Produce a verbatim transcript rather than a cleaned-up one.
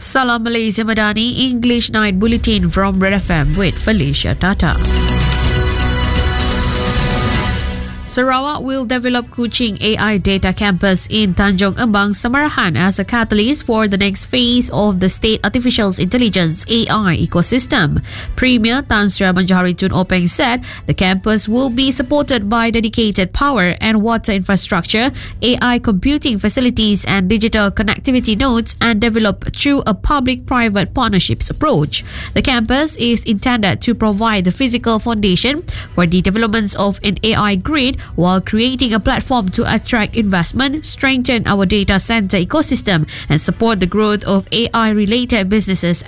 Salam Malaysia Madani, English Night Bulletin from Red F M with Felicia Tata. Sarawak will develop Kuching A I Data Campus in Tanjung Embang, Samarahan as a catalyst for the next phase of the State Artificial Intelligence A I ecosystem. Premier Tan Sri Manjari Tun Openg said the campus will be supported by dedicated power and water infrastructure, A I computing facilities and digital connectivity nodes, and developed through a public-private partnerships approach. The campus is intended to provide the physical foundation for the development of an A I grid while creating a platform to attract investment, strengthen our data center ecosystem, and support the growth of A I-related businesses